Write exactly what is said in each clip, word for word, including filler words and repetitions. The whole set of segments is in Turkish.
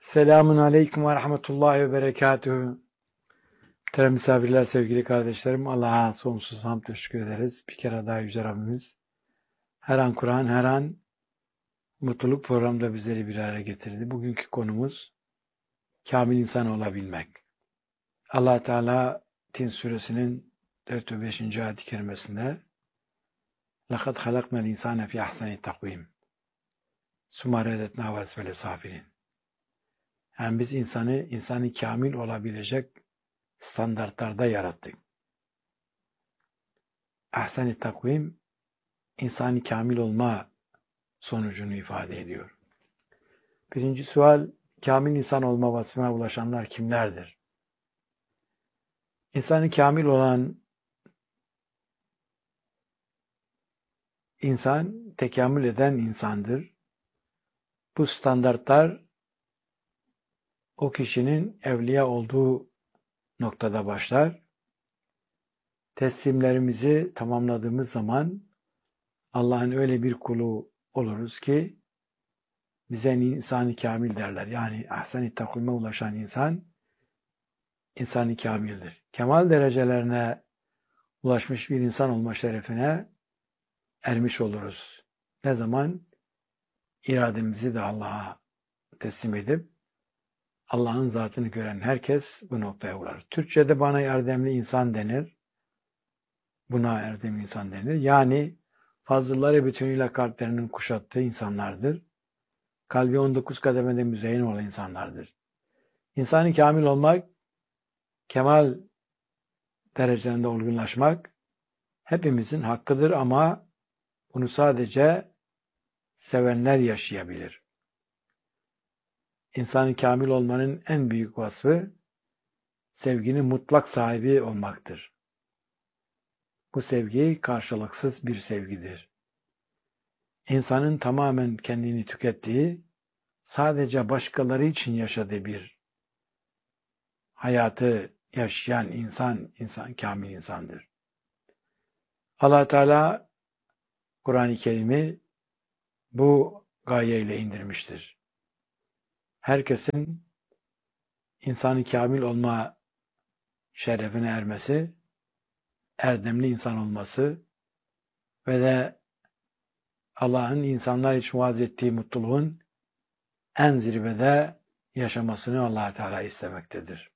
Selamun Aleyküm ve Rahmetullahi ve Berekatühü. Muhterem misafirler, sevgili kardeşlerim, Allah'a sonsuz hamd ve şükür ederiz. Bir kere daha Yüce Rabbimiz her an Kur'an, her an mutluluk programda bizleri bir araya getirdi. Bugünkü konumuz kamil insan olabilmek. Allah Teala Tin suresinin dört ve beşinci ayet-i kerimesinde لَقَدْ خَلَقْنَا الْاِنْسَانَ فِي اَحْسَنِ تَقْوِيمٍ ثُمَّ رَدَدْنَاهُ أَسْفَلَ سَافِلِينَ. Yani biz insanı, insanı kamil olabilecek standartlarda yarattık. Ahsen-i takvim, insani kamil olma sonucunu ifade ediyor. Birinci sual, kamil insan olma vasfına ulaşanlar kimlerdir? İnsanı kamil olan insan, tekamül eden insandır. Bu standartlar o kişinin evliya olduğu noktada başlar. Teslimlerimizi tamamladığımız zaman Allah'ın öyle bir kulu oluruz ki bize insan-ı kamil derler. Yani ahsen-i takvime ulaşan insan insan-ı kamildir. Kemal derecelerine ulaşmış bir insan olma şerefine ermiş oluruz. Ne zaman? İrademizi de Allah'a teslim edip Allah'ın zatını gören herkes bu noktaya uğrar. Türkçe'de bana erdemli insan denir. Buna erdemli insan denir. Yani fazılları bütünüyle kalplerinin kuşattığı insanlardır. Kalbi on dokuz kademede müzeyyen olan insanlardır. İnsan-ı kamil olmak, kemal derecelerinde olgunlaşmak hepimizin hakkıdır ama bunu sadece sevenler yaşayabilir. İnsan-ı kamil olmanın en büyük vasfı sevginin mutlak sahibi olmaktır. Bu sevgi karşılıksız bir sevgidir. İnsanın tamamen kendini tükettiği, sadece başkaları için yaşadığı bir hayatı yaşayan insan, insan kamil insandır. Allah Teala Kur'an-ı Kerim'i bu gayeyle indirmiştir. Herkesin insan-ı kamil olma şerefine ermesi, erdemli insan olması ve de Allah'ın insanlar için vaaz ettiği mutluluğun en zirvede yaşamasını Allah Teala istemektedir.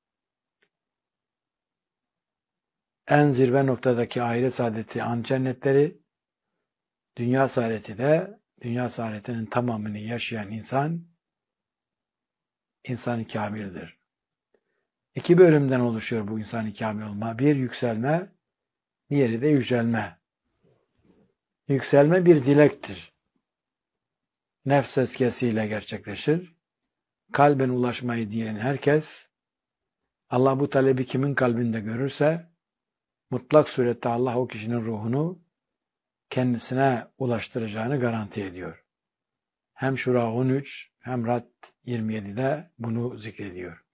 En zirve noktadaki ahiret saadeti an cennetleri, dünya saadeti de dünya saadetinin tamamını yaşayan insan, insan-ı kamildir. İki bölümden oluşuyor bu insan-ı kamil olma. Bir yükselme, diğeri de yücelme. Yükselme bir dilektir. Nefs tezkiyesiyle gerçekleşir. Kalben ulaşmayı diyen herkes, Allah bu talebi kimin kalbinde görürse, mutlak surette Allah o kişinin ruhunu kendisine ulaştıracağını garanti ediyor. Hem Şura on üç hem Rad yirmi yedi'de bunu zikrediyor.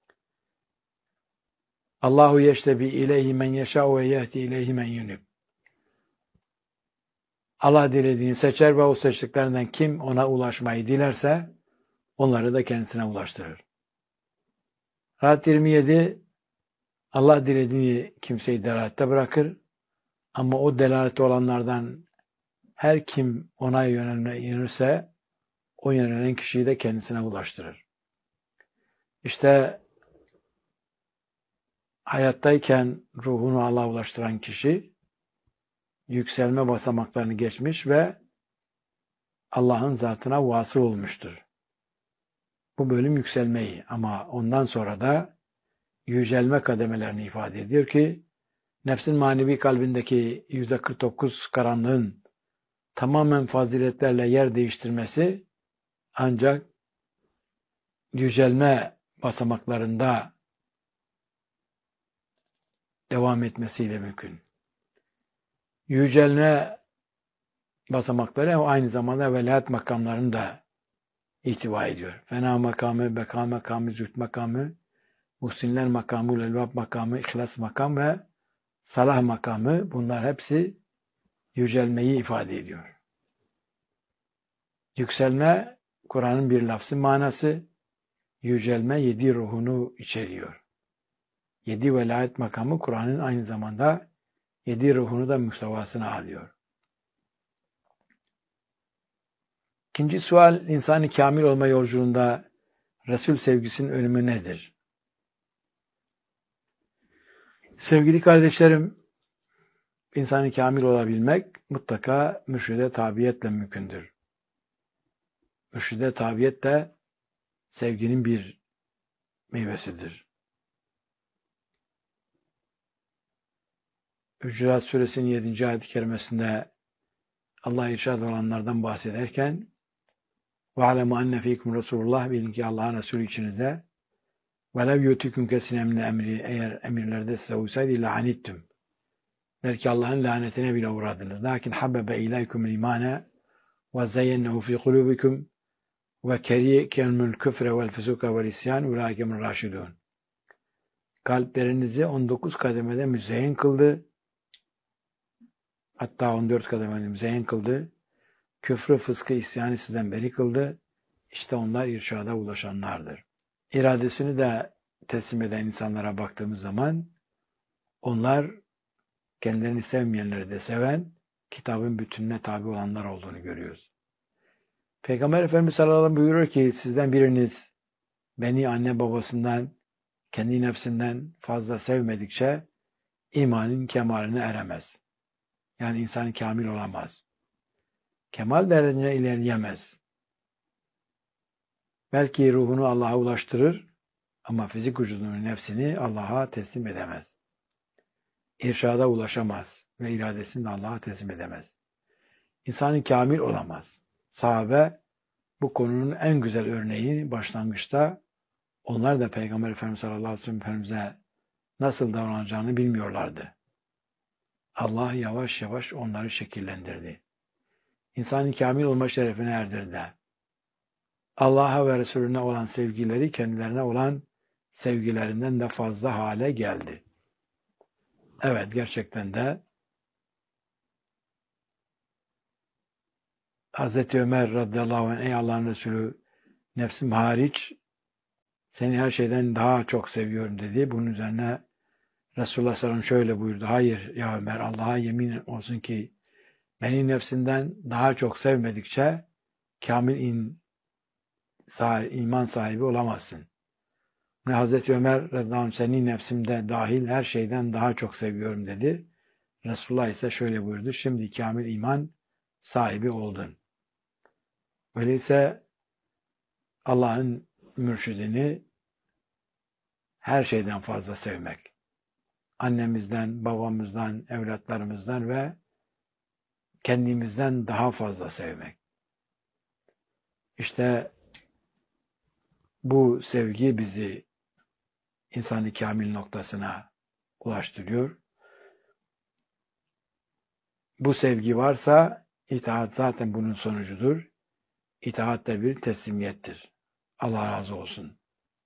Allahu yeştebi ileyhi men yeşâ ve yehdi ileyhi men yunib. Allah dilediğini seçer ve o seçtiklerinden kim ona ulaşmayı dilerse onları da kendisine ulaştırır. Rad yirmi yedi Allah dilediğini kimseyi delalette bırakır ama o delalette olanlardan her kim ona yönelirse o yönelen kişiyi de kendisine ulaştırır. İşte hayattayken ruhunu Allah'a ulaştıran kişi yükselme basamaklarını geçmiş ve Allah'ın zatına vasıl olmuştur. Bu bölüm yükselmeyi ama ondan sonra da yücelme kademelerini ifade ediyor ki nefsin manevi kalbindeki yüzde kırk dokuz karanlığın tamamen faziletlerle yer değiştirmesi ancak yücelme basamaklarında devam etmesiyle mümkün. Yücelme basamakları aynı zamanda velayet makamlarını da ihtiva ediyor. Fena makamı, beka makamı, züht makamı, muhsinler makamı, elbab makamı, ihlas makamı ve salah makamı, bunlar hepsi yücelmeyi ifade ediyor. Yükselme, Kur'an'ın bir lafzı manası, yücelme yedi ruhunu içeriyor. Yedi velayet makamı Kur'an'ın aynı zamanda yedi ruhunu da muhtevasına alıyor. İkinci sual, insan-ı kamil olma yolculuğunda Resul sevgisinin önemi nedir? Sevgili kardeşlerim, insan-ı kamil olabilmek mutlaka mürşide tabiyetle mümkündür. Mürşide tabiyet de sevginin bir meyvesidir. Hucurat Suresinin yedinci ayet-i kerimesinde Allah irşad olanlardan bahsederken وَعَلَمُ أَنَّ ف۪يكُمْ Resulullah, bilin ki Allah'ın Resulü içinizde وَلَوْ يُوتِكُمْ كَسِنَ مِنَ emri, eğer emirlerde size uysaydı لَعَنِتْتُمْ, belki Allah'ın lanetine bile uğradınız. لَكِنْ حَبَّبَ اِلَيْكُمْ الْاِيمَانَ وَزَيَّنَّهُ فِي قُلُوبِكُمْ وَكَرِيكُمُ الْكُفْرَ وَالْفُسُوقَ وَالْاِسْيَانَ اُولَٰئِكَ هُمُ الرَّاشِدُونَ. Kalplerinizi on dokuz kademede müzeyyen kıldı. Hatta on dört kademede müzeyyen kıldı. Küfrü, fıskı, isyanı sizden beri kıldı. İşte onlar irşada ulaşanlardır. İradesini de teslim eden insanlara baktığımız zaman onlar kendilerini sevmeyenleri de seven, kitabın bütününe tabi olanlar olduğunu görüyoruz. Peygamber Efendimiz sallallahu aleyhi ve sellem buyuruyor ki sizden biriniz beni anne babasından, kendi nefsinden fazla sevmedikçe imanın kemaline eremez. Yani insan kamil olamaz. Kemal derecesine ilerleyemez. Belki ruhunu Allah'a ulaştırır ama fizik vücudunun nefsini Allah'a teslim edemez. İrşada ulaşamaz ve iradesini de Allah'a teslim edemez. İnsanı kamil olamaz. Sahabe bu konunun en güzel örneği başlangıçta onlar da Peygamber Efendimiz sallallahu aleyhi ve sellem Efendimiz'e nasıl davranacağını bilmiyorlardı. Allah yavaş yavaş onları şekillendirdi. İnsanın kamil olma şerefine erdirdi. Allah'a ve Resulüne olan sevgileri kendilerine olan sevgilerinden de fazla hale geldi. Evet, gerçekten de Hazreti Ömer radıyallahu anh, ey Allah'ın Resulü, nefsim hariç seni her şeyden daha çok seviyorum dedi. Bunun üzerine Resulullah sallallahu aleyhi ve sellem şöyle buyurdu. Hayır ya Ömer, Allah'a yemin olsun ki beni nefsinden daha çok sevmedikçe kamil in, sah iman sahibi olamazsın. Ve Hazreti Ömer radıyallahu anh, seni nefsimde dahil her şeyden daha çok seviyorum dedi. Resulullah ise şöyle buyurdu. Şimdi kamil iman sahibi oldun. Öyleyse Allah'ın mürşidini her şeyden fazla sevmek. Annemizden, babamızdan, evlatlarımızdan ve kendimizden daha fazla sevmek. İşte bu sevgi bizi insanı kamil noktasına ulaştırıyor. Bu sevgi varsa itaat zaten bunun sonucudur. İtaat da bir teslimiyettir. Allah razı olsun.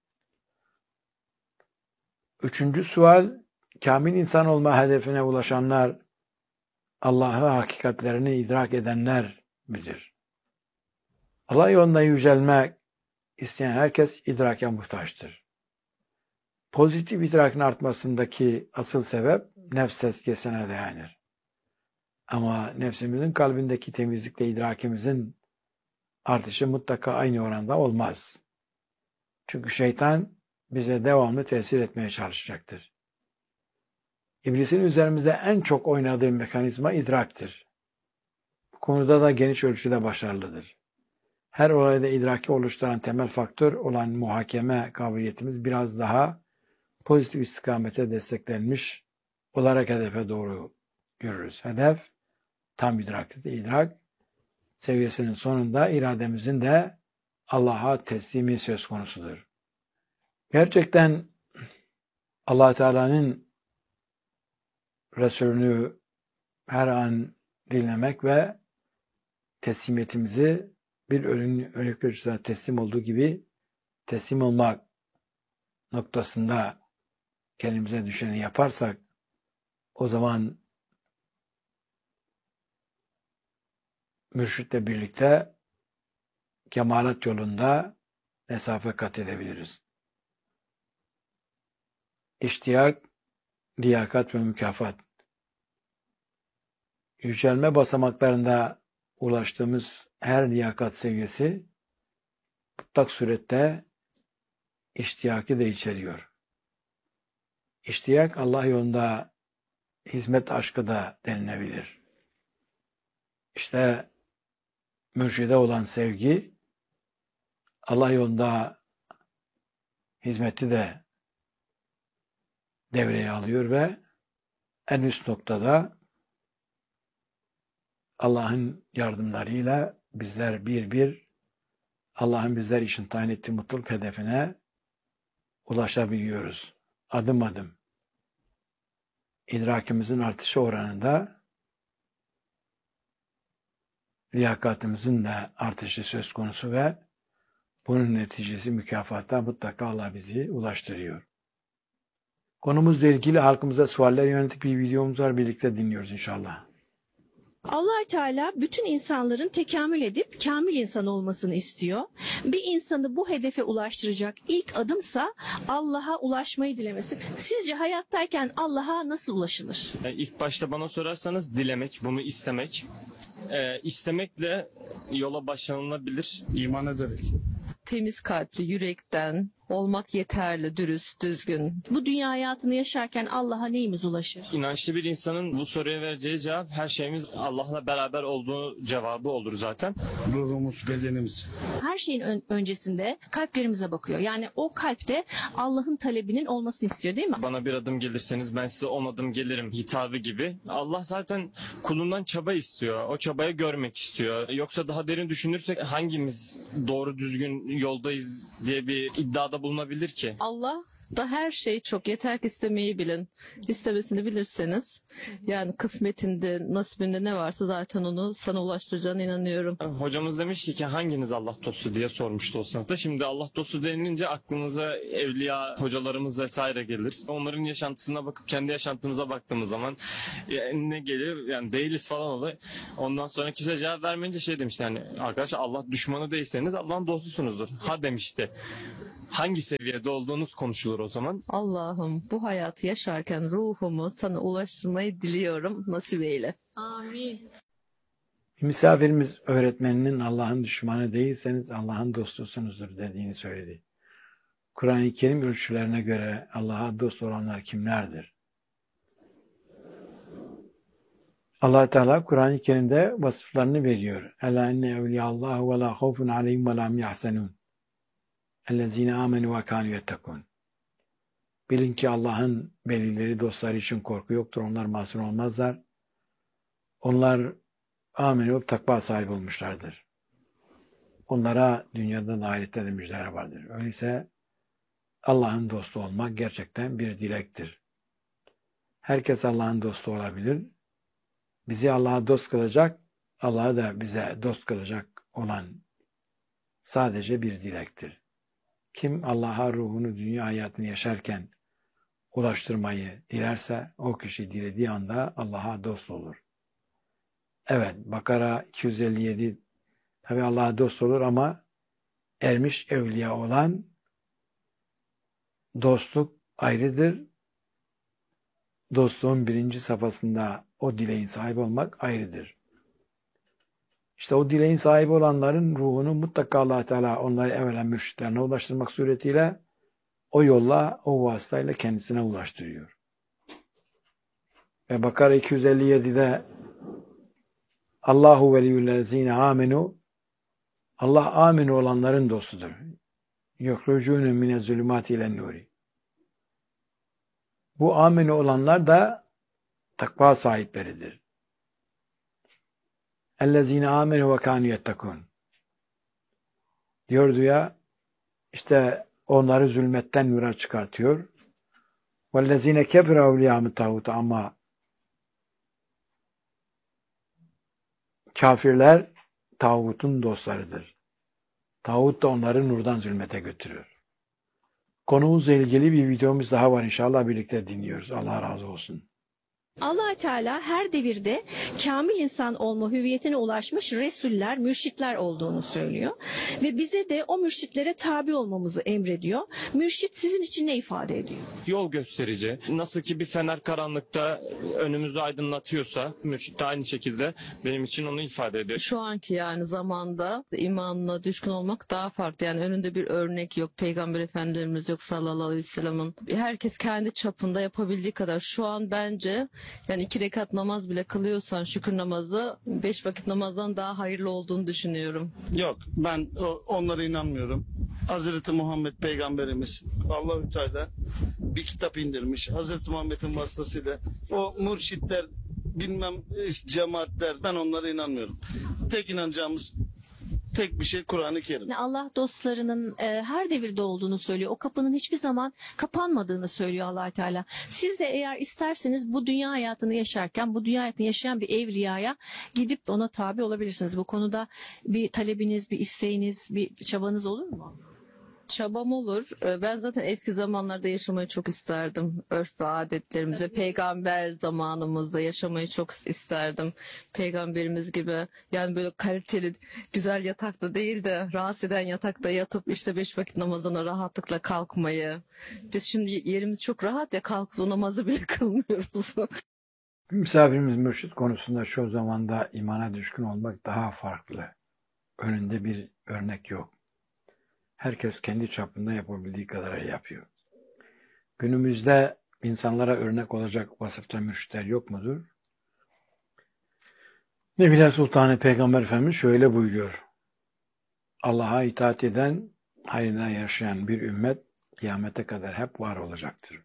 Üçüncü sual, kamil insan olma hedefine ulaşanlar Allah'ı hakikatlerini idrak edenler midir? Allah yolunda yücelmek isteyen herkes idrake muhtaçtır. Pozitif idrakın artmasındaki asıl sebep nefs tezkiyesine dayanır. Ama nefsimizin kalbindeki temizlikle idrakimizin artışı mutlaka aynı oranda olmaz. Çünkü şeytan bize devamlı tesir etmeye çalışacaktır. İblisin üzerimizde en çok oynadığı mekanizma idraktır. Bu konuda da geniş ölçüde başarılıdır. Her olayda idraki oluşturan temel faktör olan muhakeme kabiliyetimiz biraz daha pozitif istikamete desteklenmiş olarak hedefe doğru görürüz. Hedef tam idraktir. İdrak seviyesinin sonunda irademizin de Allah'a teslimi söz konusudur. Gerçekten Allah Teala'nın Resulünü her an dinlemek ve teslimiyetimizi bir ölüm ölüm teslim olduğu gibi teslim olmak noktasında kendimize düşeni yaparsak o zaman mürşitle birlikte kemalat yolunda mesafe kat edebiliriz. İştiyak, liyakat ve mükafat. Yücelme basamaklarında ulaştığımız her liyakat seviyesi mutlak surette iştiyakı da içeriyor. İştiyak Allah yolunda hizmet aşkı da denilebilir. İşte mürşide olan sevgi Allah yolunda hizmeti de devreye alıyor ve en üst noktada Allah'ın yardımlarıyla bizler bir bir Allah'ın bizler için tayin ettiği mutluluk hedefine ulaşabiliyoruz. Adım adım. İdrakimizin artışı oranında liyakatimizin de artışı söz konusu ve bunun neticesi mükafatta mutlaka Allah bizi ulaştırıyor. Konumuzla ilgili halkımıza sualler yönelik bir videomuz var. Birlikte dinliyoruz inşallah. Allah Teala bütün insanların tekamül edip kamil insan olmasını istiyor. Bir insanı bu hedefe ulaştıracak ilk adımsa Allah'a ulaşmayı dilemesi. Sizce hayattayken Allah'a nasıl ulaşılır? Yani ilk başta bana sorarsanız dilemek, bunu istemek. Ee, istemekle yola başlanılabilir. İman ederek. Temiz kalpli, yürekten olmak yeterli, dürüst, düzgün. Bu dünya hayatını yaşarken Allah'a neyimiz ulaşır? İnançlı bir insanın bu soruya vereceği cevap her şeyimiz Allah'la beraber olduğu cevabı olur zaten. Ruhumuz, bedenimiz. Her şeyin ön- öncesinde kalplerimize bakıyor. Yani o kalpte Allah'ın talebinin olmasını istiyor değil mi? Bana bir adım gelirseniz ben size on adım gelirim hitabı gibi. Allah zaten kulundan çaba istiyor. O çabayı görmek istiyor. Yoksa daha derin düşünürsek hangimiz doğru düzgün yoldayız diye bir iddiada bulunabilir ki? Allah da her şey çok, yeter ki istemeyi bilin. İstemesini bilirseniz, yani kısmetinde, nasibinde ne varsa zaten onu sana ulaştıracağına inanıyorum. Hocamız demişti ki hanginiz Allah dostu diye sormuştu o sınıfta. Şimdi Allah dostu denilince aklımıza evliya hocalarımız vesaire gelir. Onların yaşantısına bakıp kendi yaşantımıza baktığımız zaman e, ne gelir? Yani değiliz falan oluyor. Ondan sonra kimse cevap vermeyince şey demişti, yani arkadaşlar Allah düşmanı değilseniz Allah'ın dostusunuzdur. Ha demişti. Hangi seviyede olduğunuz konuşulur o zaman. Allah'ım bu hayatı yaşarken ruhumu sana ulaştırmayı diliyorum, nasip eyle. Amin. Misafirimiz öğretmeninin Allah'ın düşmanı değilseniz Allah'ın dostusunuzdur dediğini söyledi. Kur'an-ı Kerim ölçülerine göre Allah'a dost olanlar kimlerdir? Allah Teala Kur'an-ı Kerim'de vasıflarını veriyor. Ela enne evliyallahu ve la havfun aleyhim ve la hum yahzanun. Ellezine amenu ve kanu yettekun. Bilin ki Allah'ın velileri, dostları için korku yoktur. Onlar mahzun olmazlar. Onlar amenu, takva sahibi olmuşlardır. Onlara dünyada da ahirette de müjdeler vardır. Öyleyse Allah'ın dostu olmak gerçekten bir dilektir. Herkes Allah'ın dostu olabilir. Bizi Allah'a dost kılacak, Allah'ı da bize dost kılacak olan sadece bir dilektir. Kim Allah'a ruhunu dünya hayatını yaşarken ulaştırmayı dilerse o kişi dilediği anda Allah'a dost olur. Evet, Bakara iki yüz elli yedi tabi Allah'a dost olur ama ermiş evliya olan dostluk ayrıdır. Dostluğun birinci safhasında o dileğin sahibi olmak ayrıdır. İşte o dileğin sahibi olanların ruhunu mutlaka Allah Teala onları evvela mürşitlerine ulaştırmak suretiyle o yolla, o vasıtayla kendisine ulaştırıyor. Ve Bakara iki yüz elli yedide Allahu veliyyüllezine amenu, Allah aminu olanların dostudur. Yuhrucûnü mine zulümâti ilen nuri. Bu aminu olanlar da takva sahipleridir. Ellezine amenu ve kanu yettekun. Diyordu ya, işte onları zulmetten nura çıkartıyor. Vellezine kefere evliyâ-mı tağut, ama kafirler tağutun dostlarıdır. Tağut da onları nurdan zulmete götürür. Konumuzla ilgili bir videomuz daha var, inşallah birlikte dinliyoruz. Allah razı olsun. Allah Teala her devirde kamil insan olma hüviyetine ulaşmış resuller, mürşitler olduğunu söylüyor. Ve bize de o mürşitlere tabi olmamızı emrediyor. Mürşit sizin için ne ifade ediyor? Yol gösterici. Nasıl ki bir fener karanlıkta önümüzü aydınlatıyorsa, mürşit de aynı şekilde benim için onu ifade ediyor. Şu anki yani zamanda imanına düşkün olmak daha farklı. Yani önünde bir örnek yok. Peygamber Efendimiz yok sallallahu aleyhi ve sellem'in. Herkes kendi çapında yapabildiği kadar. Şu an bence yani iki rekat namaz bile kılıyorsan şükür namazı beş vakit namazdan daha hayırlı olduğunu düşünüyorum. Yok, ben o- onlara inanmıyorum. Hazreti Muhammed Peygamberimiz Allah-u Teala bir kitap indirmiş. Hazreti Muhammed'in vasıtasıyla o mürşitler, bilmem e, cemaatler, ben onlara inanmıyorum. Tek inanacağımız tek bir şey Kur'an-ı Kerim. Yani Allah dostlarının e, her devirde olduğunu söylüyor. O kapının hiçbir zaman kapanmadığını söylüyor Allah Teala. Siz de eğer isterseniz bu dünya hayatını yaşarken, bu dünya hayatını yaşayan bir evliyaya gidip ona tabi olabilirsiniz. Bu konuda bir talebiniz, bir isteğiniz, bir çabanız olur mu? Çabam olur. Ee, Ben zaten eski zamanlarda yaşamayı çok isterdim. Örf ve adetlerimize, peygamber zamanımızda yaşamayı çok isterdim. Peygamberimiz gibi yani böyle kaliteli, güzel yatakta değil de rahatsız eden yatakta yatıp işte beş vakit namazına rahatlıkla kalkmayı. Biz şimdi yerimiz çok rahat ya, kalkıp o namazı bile kılmıyoruz. Misafirimiz mürşit konusunda şu zamanda imana düşkün olmak daha farklı. Önünde bir örnek yok. Herkes kendi çapında yapabildiği kadar yapıyor. Günümüzde insanlara örnek olacak vasıfta mürşitler yok mudur? Nebiler Sultanı Peygamber Efendimiz şöyle buyuruyor. Allah'a itaat eden, hayrına yaşayan bir ümmet kıyamete kadar hep var olacaktır.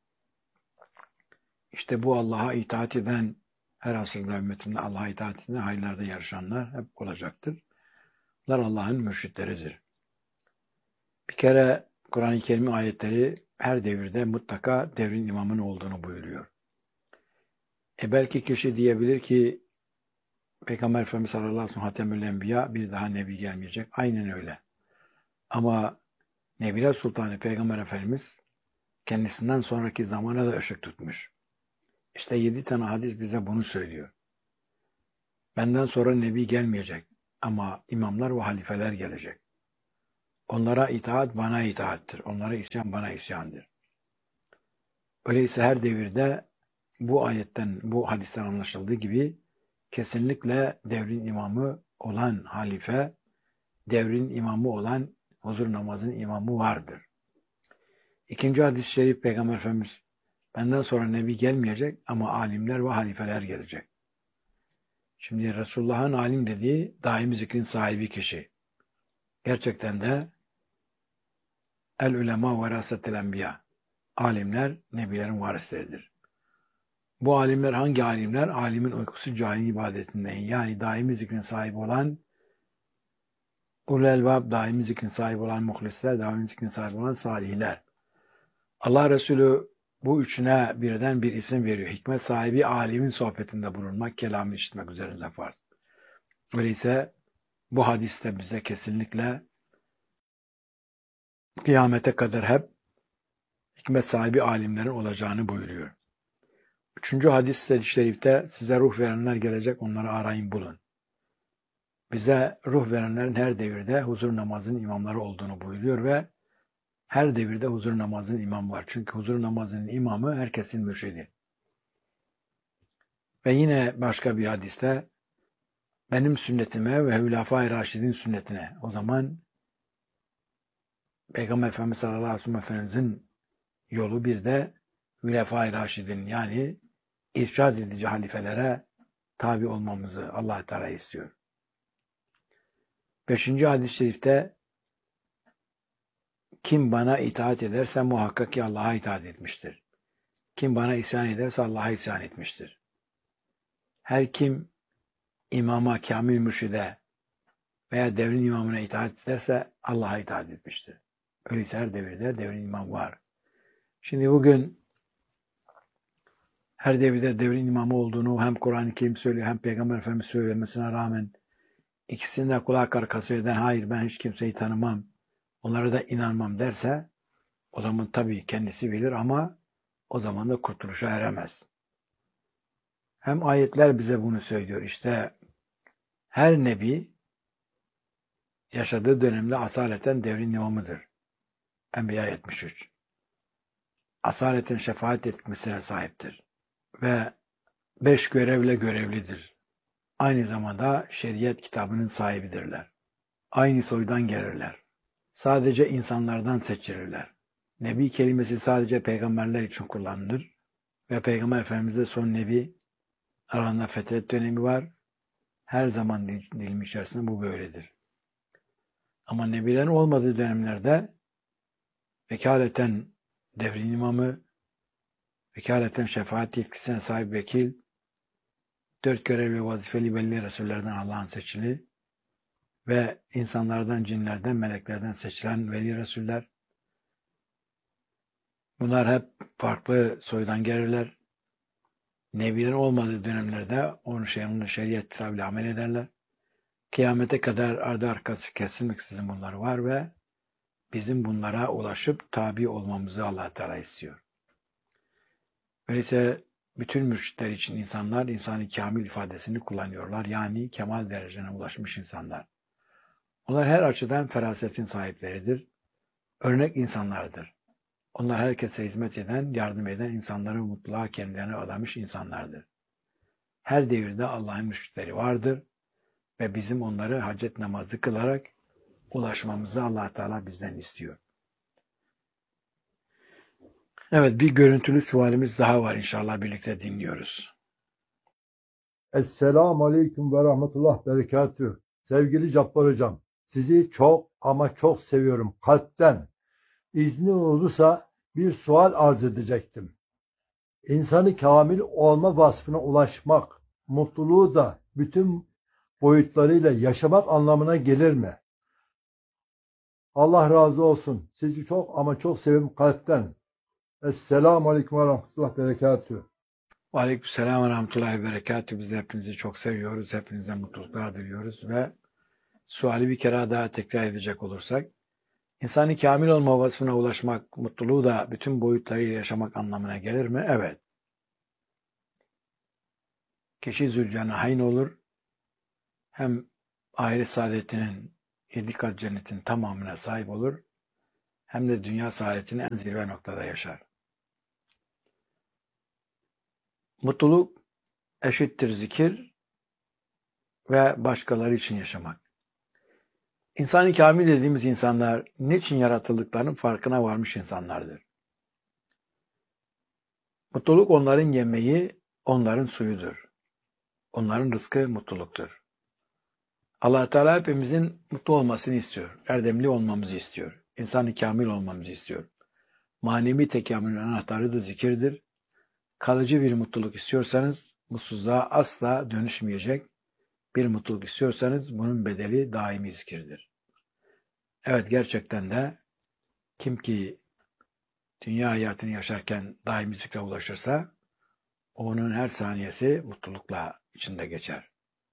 İşte bu Allah'a itaat eden, her asırda ümmetimde Allah'a itaat eden, hayırlarda yarışanlar hep olacaktır. Bunlar Allah'ın mürşitleridir. Bir kere Kur'an-ı Kerim ayetleri her devirde mutlaka devrin imamının olduğunu buyuruyor. E belki kişi diyebilir ki Peygamber Efendimiz sallallahu aleyhi ve sellem Hatemül Enbiya, bir daha nebi gelmeyecek. Aynen öyle. Ama Nebiler Sultanı Peygamber Efendimiz kendisinden sonraki zamana da ışık tutmuş. İşte yedi tane hadis bize bunu söylüyor. Benden sonra nebi gelmeyecek ama imamlar ve halifeler gelecek. Onlara itaat bana itaattir. Onlara isyan bana isyandır. Öyleyse her devirde bu ayetten, bu hadisten anlaşıldığı gibi kesinlikle devrin imamı olan halife, devrin imamı olan huzur namazın imamı vardır. İkinci hadis-i şerif Peygamber Efendimiz benden sonra nebi gelmeyecek ama alimler ve halifeler gelecek. Şimdi Resulullah'ın alim dediği daimi zikrin sahibi kişi. Gerçekten de el ulema verasetel enbiya. Alimler nebilerin varisleridir. Bu alimler hangi alimler? Alimin uykusu cahil ibadetinden, yani daimi zikrin sahibi olan ulul elbab, daimi zikrin sahibi olan muhlisler, daimi zikrin sahibi olan salihler. Allah Resulü bu üçüne birden bir isim veriyor. Hikmet sahibi alimin sohbetinde bulunmak, kelamı işitmek üzerinde farz. Öyleyse bu hadiste bize kesinlikle kıyamete kadar hep hikmet sahibi alimlerin olacağını buyuruyor. Üçüncü hadis-i şerifte size ruh verenler gelecek, onları arayın bulun. Bize ruh verenlerin her devirde huzur namazının imamları olduğunu buyuruyor ve her devirde huzur namazının imamı var. Çünkü huzur namazının imamı herkesin mürşidi. Ve yine başka bir hadiste benim sünnetime ve Hülafai Raşid'in sünnetine, o zaman Peygamber Efendimiz sallallahu aleyhi ve sellem Efendimizin yolu, bir de Hülafai Raşid'in, yani irşad edici halifelere tabi olmamızı Allah Teala istiyor. Beşinci hadis-i şerifte kim bana itaat ederse muhakkak ki Allah'a itaat etmiştir. Kim bana isyan ederse Allah'a isyan etmiştir. Her kim imama, kamil mürşide veya devrin imamına itaat ederse Allah'a itaat etmiştir. Öyleyse her devirde devrin imam var. Şimdi bugün her devirde devrin imamı olduğunu hem Kur'an-ı Kerim söylüyor hem Peygamber Efendimiz söylemesine rağmen ikisini de kulak arkası eden, hayır ben hiç kimseyi tanımam, onlara da inanmam derse, o zaman tabii kendisi bilir ama o zaman da kurtuluşa eremez. Hem ayetler bize bunu söylüyor. İşte her nebi yaşadığı dönemde asaleten devrin imamıdır. Enbiya yetmiş üç. Asaleten şefaat etmesine sahiptir. Ve beş görevle görevlidir. Aynı zamanda şeriat kitabının sahibidirler. Aynı soydan gelirler. Sadece insanlardan seçilirler. Nebi kelimesi sadece peygamberler için kullanılır. Ve Peygamber Efendimiz'de son nebi aralarında fetret dönemi var. Her zaman dilim içerisinde bu böyledir. Ama nebilerin olmadığı dönemlerde vekaleten devrin imamı, vekaleten şefaat yetkisine sahip vekil, dört görevli vazifeli belli Resullerden Allah'ın seçili ve insanlardan, cinlerden, meleklerden seçilen veli Resuller. Bunlar hep farklı soydan gelirler. Nebilerin olmadığı dönemlerde onun şeyinin şeriat kitabıyla amel ederler. Kıyamete kadar ardı arkası kesilmeksizin bunlar var ve bizim bunlara ulaşıp tabi olmamızı Allah Teala istiyor. Öyleyse bütün mürşitler için insanlar insani kamil ifadesini kullanıyorlar. Yani kemal derecesine ulaşmış insanlar. Onlar her açıdan ferasetin sahipleridir. Örnek insanlardır. Onlar herkese hizmet eden, yardım eden, insanları mutluluğa kendilerine adamış insanlardır. Her devirde Allah'ın mürşitleri vardır ve bizim onları hacet namazı kılarak ulaşmamızı Allah Teala bizden istiyor. Evet, bir görüntülü sualimiz daha var, inşallah birlikte dinliyoruz. Esselamu Aleyküm ve Rahmetullah Berekatüh. Sevgili Cabbar Hocam, sizi çok ama çok seviyorum kalpten. İzni olursa bir sual arz edecektim. İnsanı kamil olma vasfına ulaşmak, mutluluğu da bütün boyutlarıyla yaşamak anlamına gelir mi? Allah razı olsun. Sizi çok ama çok seviyorum kalpten. Esselamu Aleyküm ve Rahmetullah Berekatüh. Aleykümselam ve Rahmetullahi ve Berekatüh. Biz de hepinizi çok seviyoruz. Hepinize mutluluklar diliyoruz ve suali bir kere daha tekrar edecek olursak, İnsani kamil olma vasfına ulaşmak, mutluluğu da bütün boyutlarıyla yaşamak anlamına gelir mi? Evet. Kişi zülcenahayn olur. Hem ahiret saadetinin, yedi kat cennetin tamamına sahip olur. Hem de dünya saadetini en zirve noktada yaşar. Mutluluk eşittir zikir ve başkaları için yaşamak. İnsani kamil dediğimiz insanlar niçin yaratıldıklarının farkına varmış insanlardır. Mutluluk onların yemeği, onların suyudur. Onların rızkı mutluluktur. Allah Teala hepimizin mutlu olmasını istiyor. Erdemli olmamızı istiyor. İnsani kamil olmamızı istiyor. Manevi tekamülün anahtarı da zikirdir. Kalıcı bir mutluluk istiyorsanız, mutsuzluğa asla dönüşmeyecek bir mutluluk istiyorsanız bunun bedeli daimi zikirdir. Evet, gerçekten de kim ki dünya hayatını yaşarken daimi zikre ulaşırsa onun her saniyesi mutlulukla içinde geçer.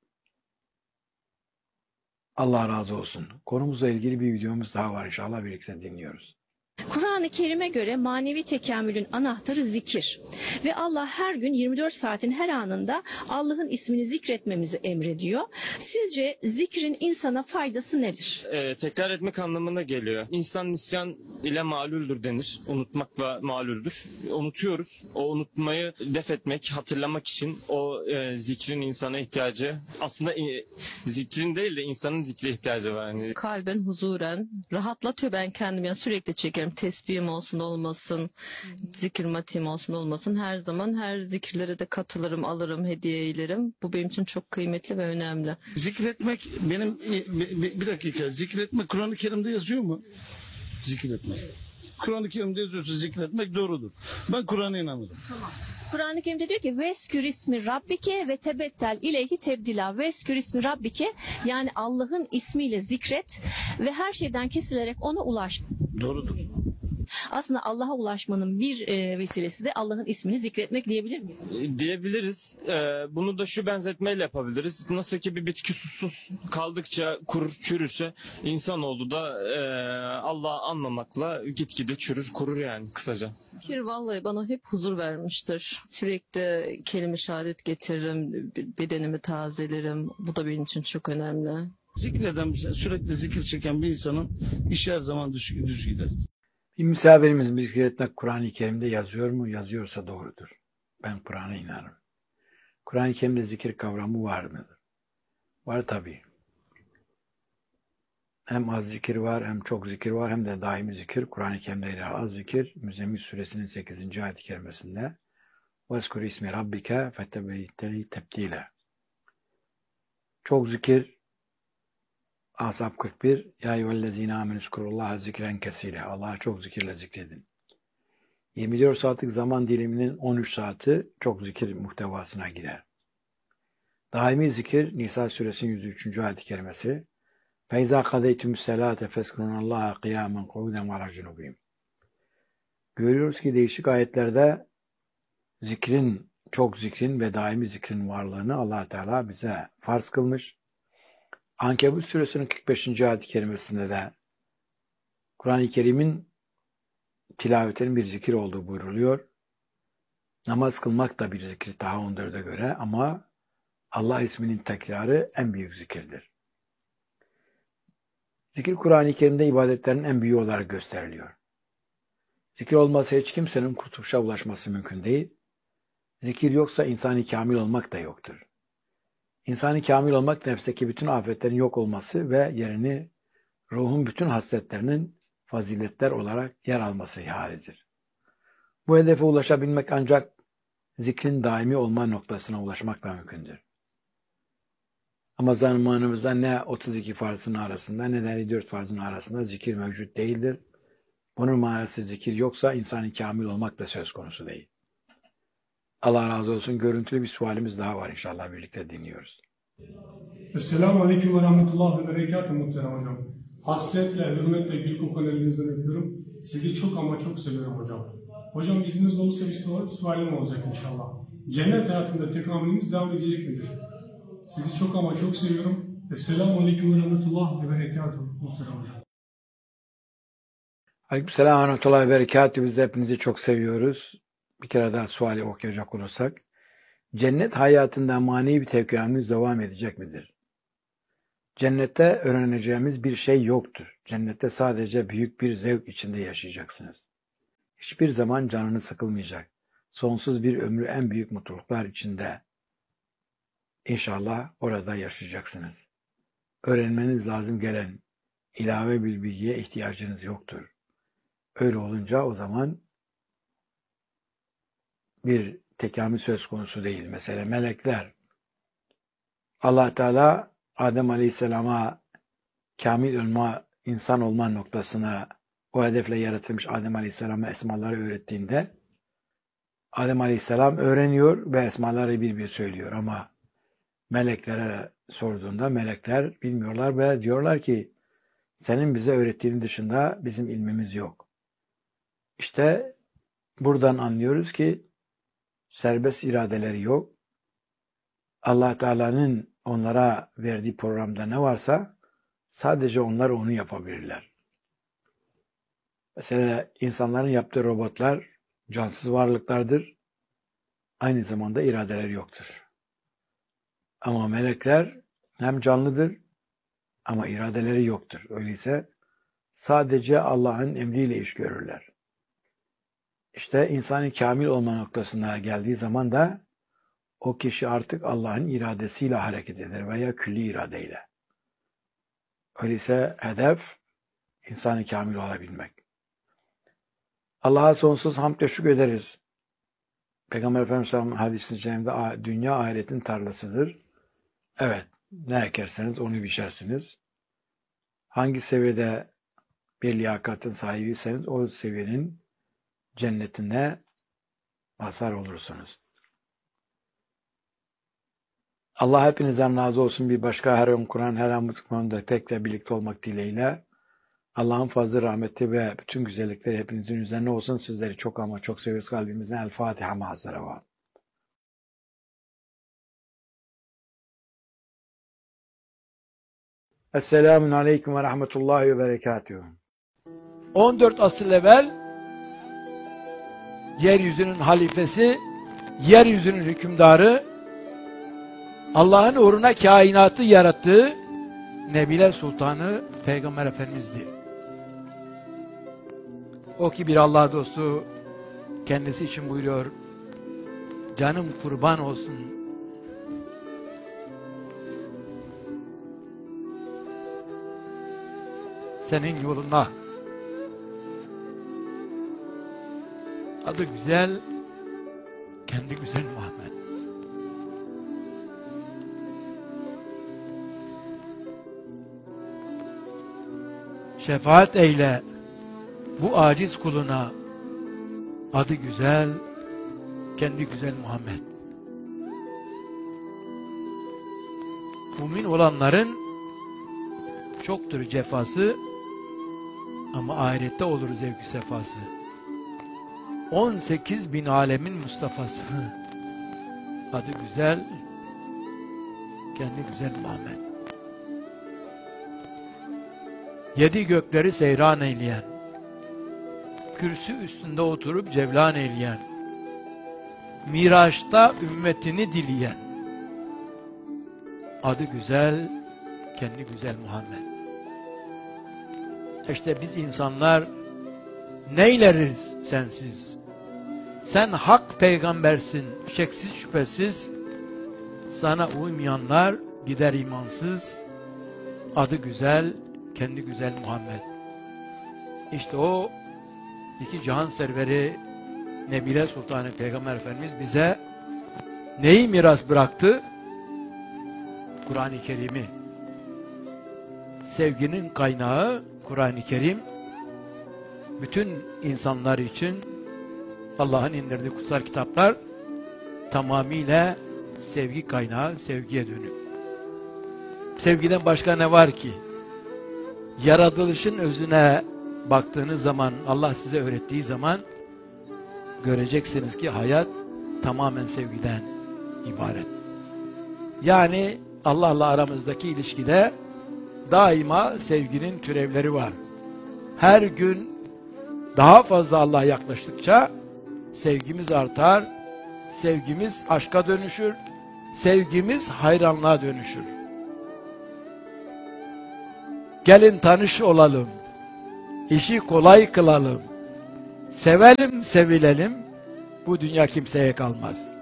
Allah razı olsun. Konumuzla ilgili bir videomuz daha var, inşallah birlikte dinliyoruz. Kur'an-ı Kerim'e göre manevi tekamülün anahtarı zikir. Ve Allah her gün yirmi dört saatin her anında Allah'ın ismini zikretmemizi emrediyor. Sizce zikrin insana faydası nedir? Ee, tekrar etmek anlamına geliyor. İnsan nisyan ile malüldür denir. Unutmakla malüldür. Unutuyoruz. O unutmayı def etmek, hatırlamak için o e, zikrin insana ihtiyacı. Aslında e, zikrin değil de insanın zikre ihtiyacı var. Yani Kalben huzuren rahatlatıyor, ben kendimi yani sürekli çekerim. Tesbihim olsun olmasın, zikir matiğim olsun olmasın, her zaman her zikirlere de katılırım, alırım, hediye ederim. Bu benim için çok kıymetli ve önemli. Zikretmek benim bir, bir dakika zikretmek Kur'an-ı Kerim'de yazıyor mu? Zikretmek. Kur'an-ı Kerim'de yazıyorsa zikretmek doğrudur. Ben Kur'an'a inanırım. Kur'an-ı Kerim'de diyor ki veskür ismi rabbike ve tebettel ileyhi tebdila. Veskür ismi rabbike, yani Allah'ın ismiyle zikret ve her şeyden kesilerek ona ulaş. Doğrudur. Aslında Allah'a ulaşmanın bir e, vesilesi de Allah'ın ismini zikretmek diyebilir miyiz? E, Diyebiliriz. Ee, bunu da şu benzetmeyle yapabiliriz. Nasıl ki bir bitki susuz kaldıkça kurur, çürürse insanoğlu da e, Allah'ı anmamakla gitgide çürür, kurur yani kısaca. Zikir vallahi bana hep huzur vermiştir. Sürekli kelime şehadet getiririm, bedenimi tazelerim. Bu da benim için çok önemli. Zikreden, sürekli zikir çeken bir insanın işi her zaman düz, düz gider. Bir misafirimiz zikretmek Kur'an-ı Kerim'de yazıyor mu? Yazıyorsa doğrudur. Ben Kur'an'a inanırım. Kur'an-ı Kerim'de zikir kavramı var mıdır? Var tabii. Hem az zikir var, hem çok zikir var, hem de daimi zikir. Kur'an-ı Kerim'de az zikir, Müzzemmil Suresinin sekizinci ayet-i kerimesinde وَاسْكُرْ اسْمِ رَبِّكَ فَتَبَيْتَلِي تَبْتِيلًا. Çok zikir, Ahzab kırk bir, Ya eyyühellezine amenü zkurullaha zikren kesire. Allah'a çok zikirle zikredin. yirmi dört saatlik zaman diliminin on üç saati çok zikir muhtevasına girer. Daimi zikir, Nisa Suresinin yüz üçüncü ayet-i kerimesi, فَاِذَا قَضَيْتُمُ السَّلَاةَ فَاسْكُرُونَ اللّٰهَ قِيَامًا قُعُودًا وَعَلَى جُنُوبِهِمْ. Görüyoruz ki değişik ayetlerde zikrin, çok zikrin ve daimi zikrin varlığını Allah Teala bize farz kılmış. Ankebut Suresinin kırk beşinci ayet-i kerimesinde de Kur'an-ı Kerim'in tilavetinin bir zikir olduğu buyruluyor. Namaz kılmak da bir zikir Taha on dörde göre ama Allah isminin tekrarı en büyük zikirdir. Zikir Kur'an-ı Kerim'de ibadetlerin en büyüğü olarak gösteriliyor. Zikir olmasa hiç kimsenin kurtuluşa ulaşması mümkün değil. Zikir yoksa insani kamil olmak da yoktur. İnsani kamil olmak nefsteki bütün afetlerin yok olması ve yerini ruhun bütün hasletlerinin faziletler olarak yer alması halidir. Bu hedefe ulaşabilmek ancak zikrin daimi olma noktasına ulaşmakla mümkündür. Ama zamanımızda ne otuz iki farzın arasında ne de elli dört farzın arasında zikir mevcut değildir. Bunun manası zikir yoksa insani kamil olmak da söz konusu değil. Allah razı olsun. Görüntülü bir sualimiz daha var inşallah birlikte dinliyoruz. Esselamu Aleyküm ve Rahmetullah ve Berekatuhu muhterem hocam. Hasretle, hürmetle, gül kokan elinizden öpüyorum. Sizi çok ama çok seviyorum hocam. Hocam izniniz olursa bir su sualim olacak inşallah. Cennet hayatında tekamülümüz devam edecek midir? Sizi çok ama çok seviyorum. Esselamu Aleyküm ve Rahmetullah ve Berekatuhu muhterem hocam. Aleykümselam ve Rahmetullah ve Berekatuhu. Biz de hepinizi çok seviyoruz. Bir kere daha suali okuyacak olursak. Cennet hayatında manevi tekamülümüz devam edecek midir? Cennette öğreneceğimiz bir şey yoktur. Cennette sadece büyük bir zevk içinde yaşayacaksınız. Hiçbir zaman canınız sıkılmayacak. Sonsuz bir ömrü en büyük mutluluklar içinde İnşallah orada yaşayacaksınız. Öğrenmeniz lazım gelen ilave bir bilgiye ihtiyacınız yoktur. Öyle olunca o zaman bir tekamül söz konusu değil. Mesela melekler. Allah Teala Adem Aleyhisselam'a kamil olma, insan olma noktasına o hedefle yaratılmış Adem Aleyhisselam'a esmaları öğrettiğinde Adem Aleyhisselam öğreniyor ve esmaları bir bir söylüyor ama meleklere sorduğunda melekler bilmiyorlar ve diyorlar ki senin bize öğrettiğinin dışında bizim ilmimiz yok. İşte buradan anlıyoruz ki serbest iradeleri yok. Allah Teala'nın onlara verdiği programda ne varsa sadece onlar onu yapabilirler. Mesela insanların yaptığı robotlar cansız varlıklardır. Aynı zamanda iradeleri yoktur. Ama melekler hem canlıdır ama iradeleri yoktur. Öyleyse sadece Allah'ın emriyle iş görürler. İşte insani kamil olma noktasına geldiği zaman da o kişi artık Allah'ın iradesiyle hareket eder veya külli iradeyle. Öyleyse hedef insani kamil olabilmek. Allah'a sonsuz hamd ve şükür ederiz. Peygamber Efendimiz sallallahu aleyhi ve sellem hadis-i dünya ahiretin tarlasıdır. Evet, ne ekerseniz onu biçersiniz. Hangi seviyede bir liyakatın sahibiyseniz o seviyenin cennetine mazhar olursunuz. Allah hepinizden razı olsun. Bir başka her an Kur'an, her an konuda tekrar birlikte olmak dileğiyle. Allah'ın fazlı rahmeti ve bütün güzellikleri hepinizin üzerine olsun. Sizleri çok ama çok seviyoruz kalbimizden. El Fatiha ma'as-salavat. Esselamun aleyküm ve rahmetullahi ve berekatuhu. on dört asır evvel yeryüzünün halifesi, yeryüzünün hükümdarı, Allah'ın uğruna kainatı yarattığı Nebiler Sultanı Peygamber Efendimiz'di. O ki bir Allah dostu, kendisi için buyuruyor, canım kurban olsun senin yoluna. Adı güzel, kendi güzel Muhammed. Şefaat eyle bu aciz kuluna. Adı güzel, kendi güzel Muhammed. Mümin olanların çoktur cefası ama ahirette olur zevk-i sefası. on sekiz bin alemin Mustafa'sı. Adı güzel, kendi güzel Muhammed. Yedi gökleri seyran eyleyen, kürsü üstünde oturup cevlan eyleyen, Miraç'ta ümmetini dileyen, adı güzel, kendi güzel Muhammed. İşte biz insanlar neyleriz sensiz? Sen hak peygambersin, şeksiz şüphesiz. Sana uymayanlar gider imansız. Adı güzel, kendi güzel Muhammed. İşte o iki cihan serveri Nebile Sultanı Peygamber Efendimiz bize neyi miras bıraktı? Kur'an-ı Kerim'i. Sevginin kaynağı Kur'an-ı Kerim. Bütün insanlar için Allah'ın indirdiği kutsal kitaplar tamamıyla sevgi kaynağı, sevgiye dönük. Sevgiden başka ne var ki? Yaratılışın özüne baktığınız zaman, Allah size öğrettiği zaman göreceksiniz ki hayat tamamen sevgiden ibaret. Yani Allah'la aramızdaki ilişkide daima sevginin türevleri var. Her gün daha fazla Allah'a yaklaştıkça sevgimiz artar, sevgimiz aşka dönüşür, sevgimiz hayranlığa dönüşür. Gelin tanış olalım, işi kolay kılalım, sevelim sevilelim, bu dünya kimseye kalmaz.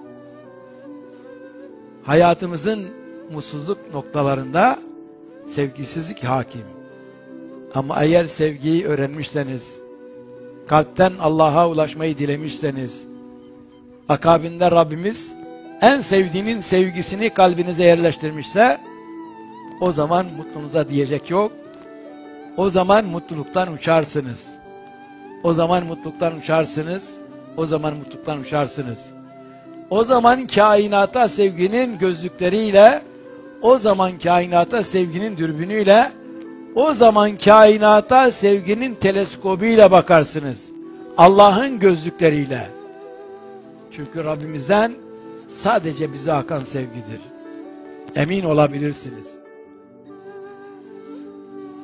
Hayatımızın mutsuzluk noktalarında sevgisizlik hakim. Ama eğer sevgiyi öğrenmişseniz, kalpten Allah'a ulaşmayı dilemişseniz, akabinde Rabbimiz en sevdiğinin sevgisini kalbinize yerleştirmişse, o zaman mutluluğunuza diyecek yok. O zaman mutluluktan uçarsınız. O zaman mutluluktan uçarsınız. O zaman mutluluktan uçarsınız. O zaman kainata sevginin gözlükleriyle, o zaman kainata sevginin dürbünüyle, o zaman kainata sevginin teleskobuyla bakarsınız. Allah'ın gözlükleriyle. Çünkü Rabbimizden sadece bize akan sevgidir. Emin olabilirsiniz.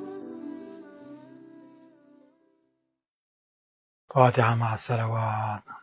Fatiha ma'as-salavat.